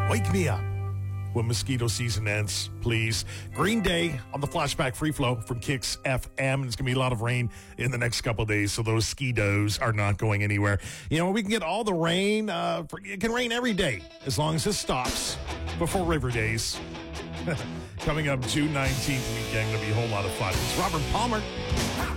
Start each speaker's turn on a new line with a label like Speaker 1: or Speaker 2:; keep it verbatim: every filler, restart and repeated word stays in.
Speaker 1: Wake me up when mosquito season ends, please. Green Day on the Flashback Free Flow from Kicks F M. It's going to be a lot of rain in the next couple of days, so those skidos are not going anywhere. You know, we can get all the rain. Uh, for, it can rain every day as long as it stops before River Days. Coming up June nineteenth weekend, going to be a whole lot of fun. It's Robert Palmer.